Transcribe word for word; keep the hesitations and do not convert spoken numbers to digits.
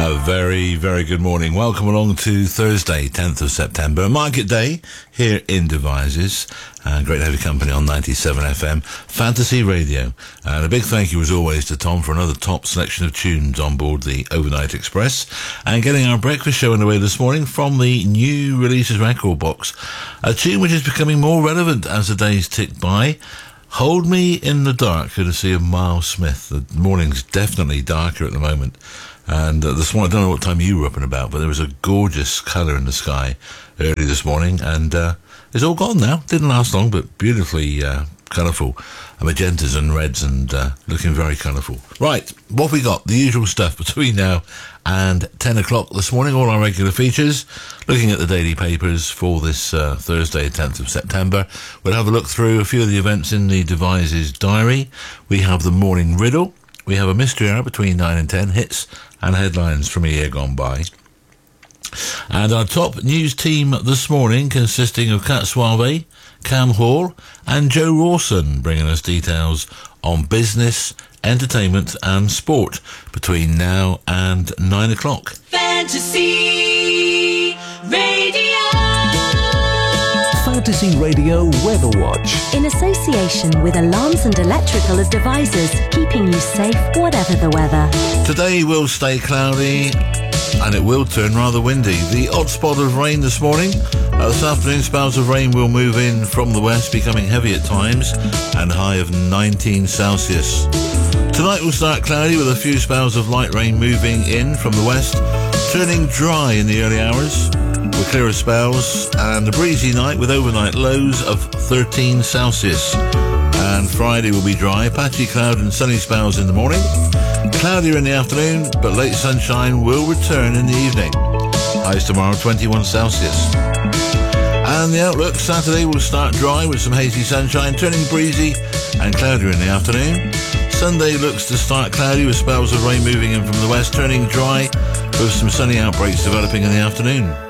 A very, very good morning. Welcome along to Thursday, tenth of September, Market Day here in Devizes. Uh, great to have your company on ninety-seven F M, Fantasy Radio. And a big thank you as always to Tom for another top selection of tunes on board the Overnight Express. And getting our breakfast show underway this morning from the new releases record box. A tune which is becoming more relevant as the days tick by. Hold Me in the Dark, courtesy of Miles Smith. The morning's definitely darker at the moment. And uh, this morning, I don't know what time you were up and about, but there was a gorgeous colour in the sky early this morning, and uh, it's all gone now. Didn't last long, but beautifully uh, colourful. Magentas and reds and uh, looking very colourful. Right, what we got? The usual stuff between now and ten o'clock this morning, all our regular features. Looking at the daily papers for this uh, Thursday, tenth of September. We'll have a look through a few of the events in the Devizes diary. We have the morning riddle. We have a mystery hour between nine and ten, hits and headlines from a year gone by. And our top news team this morning, consisting of Kat Suave, Cam Hall and Joe Rawson, bringing us details on business, entertainment and sport between now and nine o'clock. Fantasy Radio. Fantasy Radio Weather Watch. In association with Alarms and Electrical of Devizes, keeping you safe whatever the weather. Today will stay cloudy and it will turn rather windy. The odd spot of rain this morning. Uh, this afternoon, spells of rain will move in from the west, becoming heavy at times, and high of nineteen Celsius. Tonight will start cloudy with a few spells of light rain moving in from the west, turning dry in the early hours with clearer spells, and a breezy night with overnight lows of thirteen Celsius. And Friday will be dry, patchy cloud and sunny spells in the morning. Cloudier in the afternoon, but late sunshine will return in the evening. Highs tomorrow, twenty-one Celsius. And the outlook, Saturday will start dry with some hazy sunshine, turning breezy and cloudier in the afternoon. Sunday looks to start cloudy with spells of rain moving in from the west, turning dry with some sunny outbreaks developing in the afternoon.